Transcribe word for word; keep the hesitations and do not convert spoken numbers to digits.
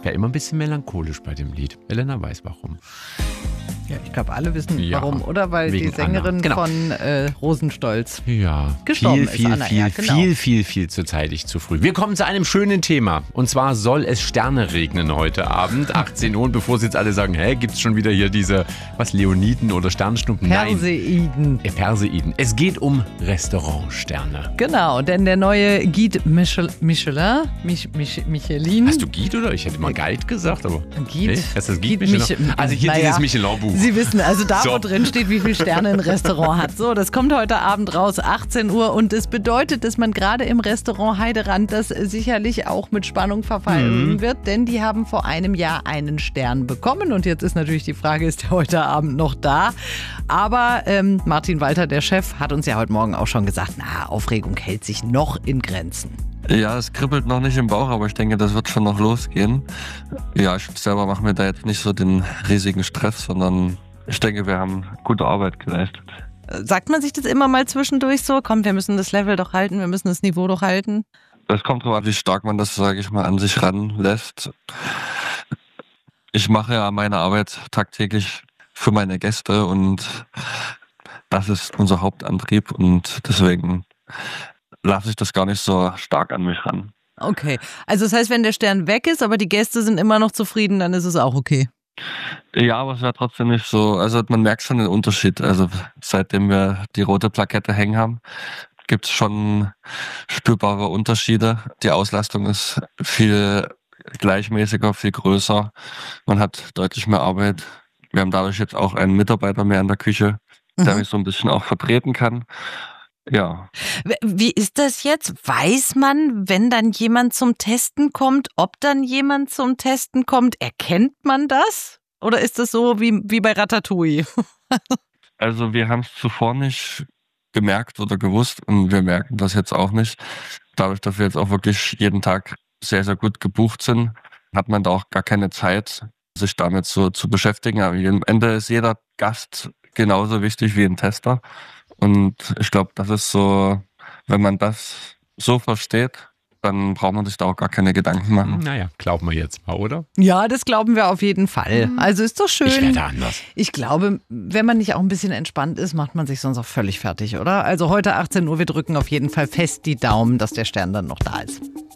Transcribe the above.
wäre immer ein bisschen melancholisch bei dem Lied. Elena weiß warum. Ja, ich glaube, alle wissen Ja, warum, oder? Weil wegen die Sängerin Anna. Genau. von äh, Rosenstolz Ja, gestorben viel, viel, ist. Anna, viel, ja, genau. viel, viel, viel zu zeitig, zu früh. Wir kommen zu einem schönen Thema. Und zwar soll es Sterne regnen heute Abend, achtzehn Uhr. Und bevor Sie jetzt alle sagen, hä, gibt es schon wieder hier diese, was, Leoniden oder Sternschnuppen? Perseiden. Nein, äh, Perseiden. Es geht um Restaurantsterne. Genau, denn der neue Guide Michel, Michelin, Mich, Mich, Michelin. Hast du Guide oder? Ich hätte mal Guide gesagt, aber... Guide? Nee, heißt das Guide, Guide Michelin? Mich- Also hier naja, dieses Michelin-Buch. Sie wissen, also da, So. wo drin steht, wie viele Sterne ein Restaurant hat. So, das kommt heute Abend raus, achtzehn Uhr. Und es bedeutet, dass man gerade im Restaurant Heiderand das sicherlich auch mit Spannung verfolgen Mhm. wird. Denn die haben vor einem Jahr einen Stern bekommen. Und jetzt ist natürlich die Frage, ist der heute Abend noch da? Aber ähm, Martin Walter, der Chef, hat uns ja heute Morgen auch schon gesagt, na, Aufregung hält sich noch in Grenzen. Ja, es kribbelt noch nicht im Bauch, aber ich denke, das wird schon noch losgehen. Ja, ich selber mache mir da jetzt nicht so den riesigen Stress, sondern ich denke, wir haben gute Arbeit geleistet. Sagt man sich das immer mal zwischendurch so? Komm, wir müssen das Level doch halten, wir müssen das Niveau doch halten. Das kommt drauf an, wie stark man das, sage ich mal, an sich ranlässt. Ich mache ja meine Arbeit tagtäglich für meine Gäste und das ist unser Hauptantrieb und deswegen lasse ich das gar nicht so stark an mich ran. Okay, also das heißt, wenn der Stern weg ist, aber die Gäste sind immer noch zufrieden, dann ist es auch okay. Ja, aber es wäre trotzdem nicht so, also man merkt schon den Unterschied. Also seitdem wir die rote Plakette hängen haben, gibt es schon spürbare Unterschiede. Die Auslastung ist viel gleichmäßiger, viel größer. Man hat deutlich mehr Arbeit. Wir haben dadurch jetzt auch einen Mitarbeiter mehr in der Küche, der Mhm. mich so ein bisschen auch vertreten kann. Ja, W- Wie ist das jetzt? Weiß man, wenn dann jemand zum Testen kommt, ob dann jemand zum Testen kommt? Erkennt man das? Oder ist das so wie, wie bei Ratatouille? also wir haben es zuvor nicht gemerkt oder gewusst und wir merken das jetzt auch nicht. Dadurch, dass wir jetzt auch wirklich jeden Tag sehr, sehr gut gebucht sind, hat man da auch gar keine Zeit, sich damit so zu beschäftigen. Aber am Ende ist jeder Gast genauso wichtig wie ein Tester. Und ich glaube, das ist so, wenn man das so versteht, dann braucht man sich da auch gar keine Gedanken machen. Naja, glauben wir jetzt mal, oder? Ja, das glauben wir auf jeden Fall. Also ist doch schön. Ich werde anders. Ich glaube, wenn man nicht auch ein bisschen entspannt ist, macht man sich sonst auch völlig fertig, oder? Also heute achtzehn Uhr, wir drücken auf jeden Fall fest die Daumen, dass der Stern dann noch da ist.